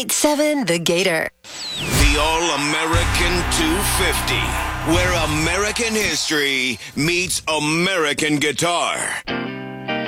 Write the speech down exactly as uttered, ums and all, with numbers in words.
point seven The Gator. The All-American two fifty, where American history meets American guitar.